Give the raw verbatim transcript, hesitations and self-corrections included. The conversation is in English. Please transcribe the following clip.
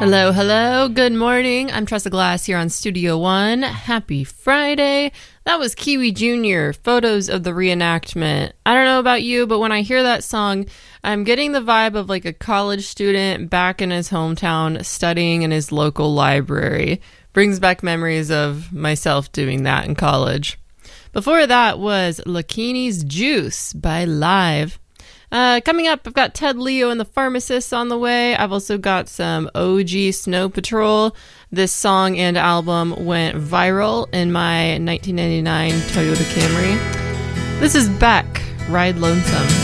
Hello, hello. Good morning. I'm Tressa Glass here on Studio One. Happy Friday. That was Kiwi Junior, Photos of the Reenactment. I don't know about you, but when I hear that song, I'm getting the vibe of like a college student back in his hometown studying in his local library. Brings back memories of myself doing that in college. Before that was Lakini's Juice by Live. Uh, coming up, I've got Ted Leo and the Pharmacists on the way. I've also got some O G Snow Patrol. This song and album went viral in my nineteen ninety-nine Toyota Camry. This is Beck, Ride Lonesome.